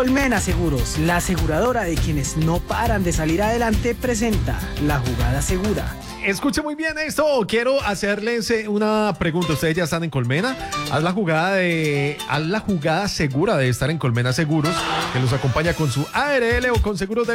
Colmena Seguros, la aseguradora de quienes no paran de salir adelante, presenta La Jugada Segura. Escuche muy bien esto. Quiero hacerles una pregunta. Ustedes ya están en Colmena. Haz la jugada segura de estar en Colmena Seguros, que los acompaña con su ARL o con seguros de